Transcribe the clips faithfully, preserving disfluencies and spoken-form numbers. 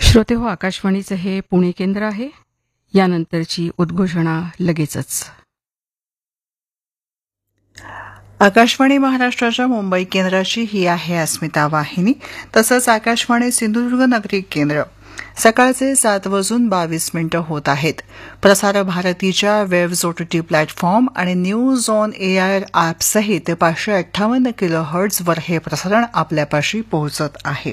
श्रोते हो, आकाशवाणीचं हे पुणे केंद्र आहे. यानंतरची उद्घोषणा लगेचच. आकाशवाणी महाराष्ट्राच्या मुंबई केंद्राची ही आहे अस्मिता वाहिनी. तसंच आकाशवाणी सिंधुदुर्ग नगरी केंद्र. सकाळचे सात वाजून बावीस मिनिटं होत आहेत. प्रसार भारतीच्या वेव्स ओटीटी प्लॅटफॉर्म आणि न्यूज ऑन एआयआर ॲपसहित पाचशे अठ्ठावन्न किलो हर्ट्झवर हे प्रसारण आपल्यापाशी पोहोचत आहे.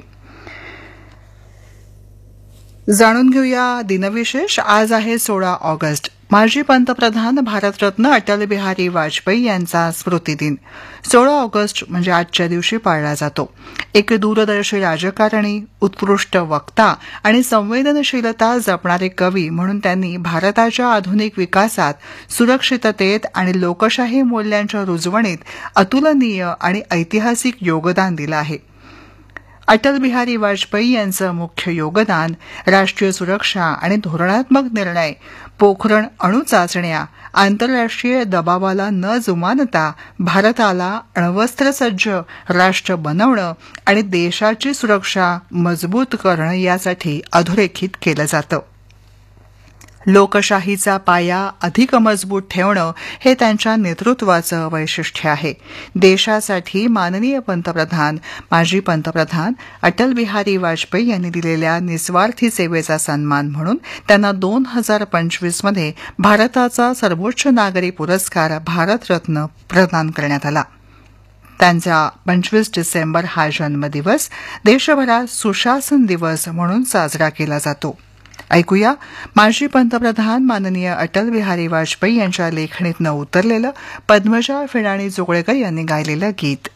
जाणून घेऊया दिनविशेष. आज आहे सोळा ऑगस्ट. माजी पंतप्रधान भारतरत्न अटल बिहारी वाजपेयी यांचा स्मृतिदिन. सोळा ऑगस्ट म्हणजे आजच्या दिवशी पाळला जातो. एक दूरदर्शी राजकारणी, उत्कृष्ट वक्ता आणि संवेदनशीलता जपणारे कवी म्हणून त्यांनी भारताच्या आधुनिक विकासात, सुरक्षिततेत आणि लोकशाही मूल्यांच्या रुजवणीत अतुलनीय आणि ऐतिहासिक योगदान दिलं आहे. अटल बिहारी वाजपेयी यांचं मुख्य योगदान राष्ट्रीय सुरक्षा आणि धोरणात्मक निर्णय, पोखरण अणु चाचण्या, आंतरराष्ट्रीय दबावाला न जुमानता भारताला अण्वस्त्रसज्ज राष्ट्र बनवणं आणि देशाची सुरक्षा मजबूत करणं यासाठी अधोरेखित केलं जातं. लोकशाहीचा पाया अधिक मजबूत ठेवणं हे त्यांच्या नेतृत्वाचं वैशिष्ट्य आहे. देशासाठी माननीय पंतप्रधान, माजी पंतप्रधान अटल बिहारी वाजपेयी यांनी दिलेल्या निस्वार्थी सेवेचा सन्मान म्हणून त्यांना दोन हजार पंचवीसमध्ये भारताचा सर्वोच्च नागरी पुरस्कार भारतरत्न प्रदान करण्यात आला. त्यांचा पंचवीस डिसेंबर हा जन्मदिवस देशभरात सुशासन दिवस म्हणून साजरा केला जातो. ऐकूया माजी पंतप्रधान माननीय अटल बिहारी वाजपेयी यांच्या लेखणीतनं उतरलेलं पद्मजा फिडाणी जोगळेकर यांनी गायलेलं गीत.